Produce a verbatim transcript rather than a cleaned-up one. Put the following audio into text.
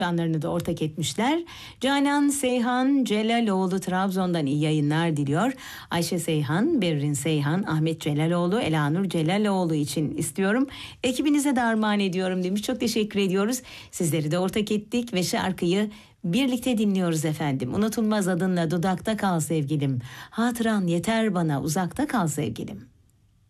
Canlarını da ortak etmişler. Canan Seyhan Celaloğlu Trabzon'dan iyi yayınlar diliyor. Ayşe Seyhan, Berrin Seyhan, Ahmet Celaloğlu, Elanur Celaloğlu için istiyorum. Ekibinize de armağan ediyorum demiş. Çok teşekkür ediyoruz. Sizleri de ortak ettik ve şarkıyı birlikte dinliyoruz efendim. Unutulmaz adınla dudakta kal sevgilim. Hatıran yeter bana, uzakta kal sevgilim.